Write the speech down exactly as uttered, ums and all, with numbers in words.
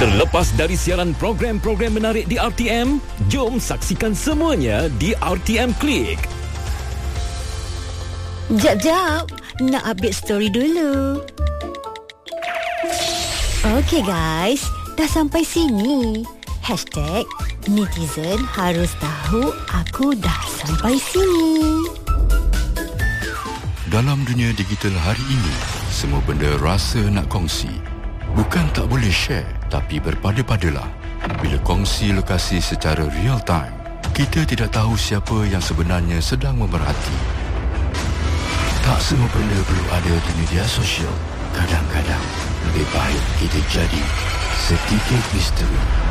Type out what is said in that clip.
Terlepas dari siaran program-program menarik di R T M, jom saksikan semuanya di R T M Click. Jap, jap. Nak update story dulu. Okay guys, dah sampai sini. Hashtag netizen harus tahu aku dah sampai sini. Dalam dunia digital hari ini, semua benda rasa nak kongsi. Bukan tak boleh share, tapi berpada-padalah. Bila kongsi lokasi secara real time, kita tidak tahu siapa yang sebenarnya sedang memerhati. Tak semua benda perlu ada di media sosial. Kadang-kadang lebih baik kita jadi sedikit misteri.